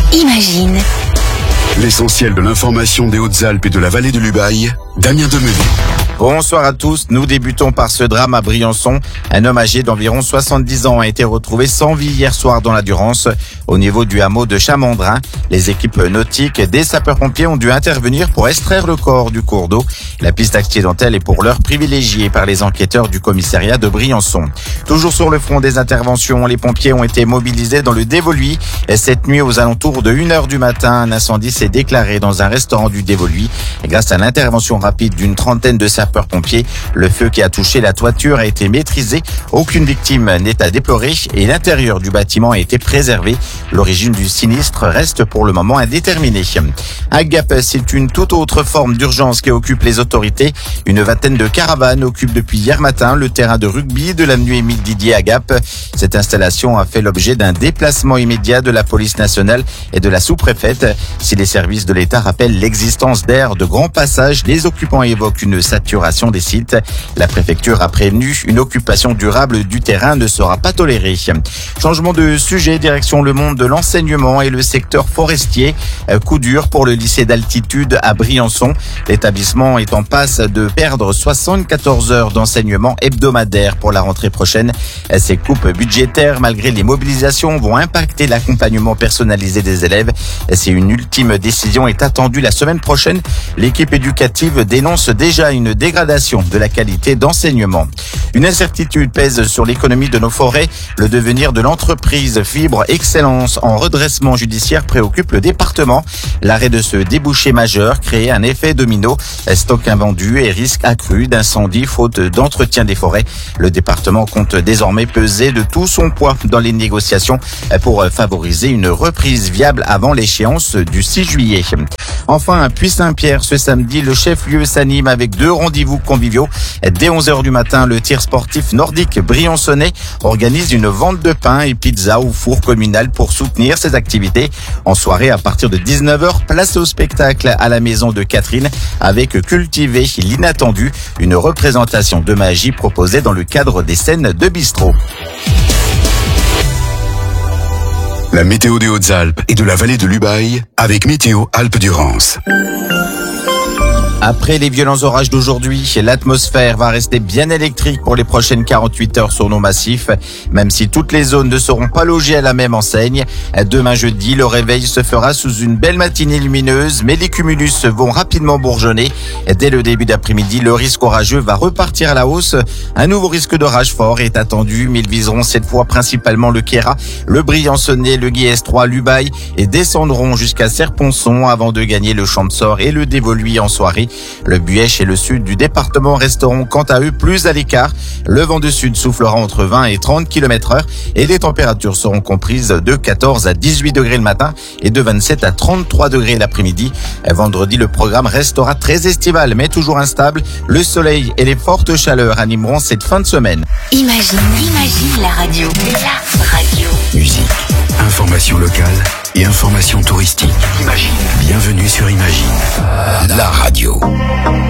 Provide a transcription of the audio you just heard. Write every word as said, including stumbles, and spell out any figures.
Imagine. L'essentiel de l'information des Hautes-Alpes et de la vallée de l'Ubaye, Damien Demenez. Bonsoir à tous, nous débutons par ce drame à Briançon. Un homme âgé d'environ soixante-dix ans a été retrouvé sans vie hier soir dans la Durance, au niveau du hameau de Chamandrin. Les équipes nautiques des sapeurs-pompiers ont dû intervenir pour extraire le corps du cours d'eau. La piste accidentelle est pour l'heure privilégiée par les enquêteurs du commissariat de Briançon. Toujours sur le front des interventions, les pompiers ont été mobilisés dans le Dévoluy. Cette nuit, aux alentours de une heure du matin, un incendie s'est déclaré dans un restaurant du Dévoluy. Grâce à l'intervention rapide d'une trentaine de sapeurs pompiers, le feu qui a touché la toiture a été maîtrisé. Aucune victime n'est à déplorer et l'intérieur du bâtiment a été préservé. L'origine du sinistre reste pour le moment indéterminée. À Gap, c'est une toute autre forme d'urgence qui occupe les autorités. Une vingtaine de caravanes occupent depuis hier matin le terrain de rugby de l'avenue Émile Didier à Gap. Cette installation a fait l'objet d'un déplacement immédiat de la police nationale et de la sous-préfète. Si les services de l'État rappellent l'existence d'aires de grand passage, les occupants évoquent une saturation des sites. La préfecture a prévenu, une occupation durable du terrain ne sera pas tolérée. Changement de sujet, direction le monde de l'enseignement et le secteur forestier. Coup dur pour le lycée d'altitude à Briançon. L'établissement est en passe de perdre soixante-quatorze heures d'enseignement hebdomadaire pour la rentrée prochaine. Ces coupes budgétaires, malgré les mobilisations, vont impacter l'accompagnement personnalisé des élèves. Si une ultime décision est attendue la semaine prochaine, l'équipe éducative dénonce déjà une dégradation de la qualité d'enseignement. Une incertitude pèse sur l'économie de nos forêts. Le devenir de l'entreprise Fibre Excellence en redressement judiciaire préoccupe le département. L'arrêt de ce débouché majeur crée un effet domino. Stock invendu et risque accru d'incendie faute d'entretien des forêts. Le département compte désormais peser de tout son poids dans les négociations pour favoriser une reprise viable avant l'échéance du six juillet. Enfin, à Puy-Saint-Pierre, ce samedi, le chef-lieu s'anime avec deux rendez-vous conviviaux. Dès onze heures du matin, le tir sportif nordique briançonnais organise une vente de pain et pizza au four communal pour soutenir ses activités. En soirée, à partir de dix-neuf heures, place au spectacle à la maison de Catherine avec Cultiver l'inattendu, une représentation de magie proposée dans le cadre des scènes de bistrot. La météo des Hautes-Alpes et de la vallée de l'Ubaye avec Météo Alpes-Durance. Après les violents orages d'aujourd'hui, l'atmosphère va rester bien électrique pour les prochaines quarante-huit heures sur nos massifs, même si toutes les zones ne seront pas logées à la même enseigne. Demain jeudi, le réveil se fera sous une belle matinée lumineuse, mais les cumulus vont rapidement bourgeonner. Dès le début d'après-midi, le risque orageux va repartir à la hausse. Un nouveau risque d'orage fort est attendu, mais ils viseront cette fois principalement le Queyras, le Briançonnais, le Guiers trois, l'Ubaye et descendront jusqu'à Serponçon avant de gagner le Champsaur et le Dévoluy en soirée. Le Buèche et le sud du département resteront quant à eux plus à l'écart. Le vent de sud soufflera entre vingt et trente kilomètres heure et les températures seront comprises de quatorze à dix-huit degrés le matin et de vingt-sept à trente-trois degrés l'après-midi. Vendredi, le programme restera très estival mais toujours instable. Le soleil et les fortes chaleurs animeront cette fin de semaine. Imagine, imagine la radio. La radio. Musique, information locale et information touristique. Imagine. Bienvenue sur Imagine, la radio.